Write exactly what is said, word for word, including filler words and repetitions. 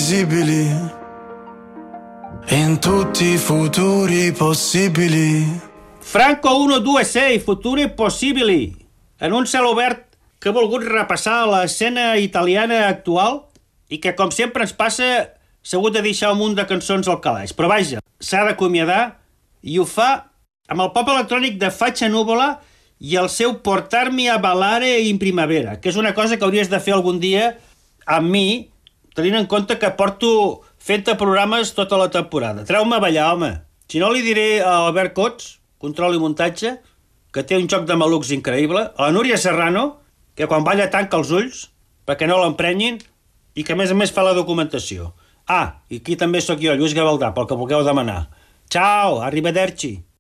invisibili in tutti i futuri possibili. Franco uno due sei, futuri possibili. En un cel obert que he volgut repassar l'escena italiana actual i que, com sempre ens passa, s'ha hagut de deixar un munt de cançons al calaix. Però vaja, s'ha d'acomiadar i ho fa amb el pop electrònic de Faccia Nuvola i el seu Portarmi a ballare in primavera, que és una cosa que hauries de fer algun dia amb mi, tenint en compte que porto fent-te programes tota la temporada. Treu-me a ballar, home. Si no, li diré a Albert Cots, control i muntatge, que té un joc de malucs increïble, a la Núria Serrano, que quan balla tanca els ulls perquè no l'emprenyin i que a més a més fa la documentació. Ah, i aquí també sóc jo, Lluís Gavaldà, pel que vulgueu demanar. Ciao, arrivederci.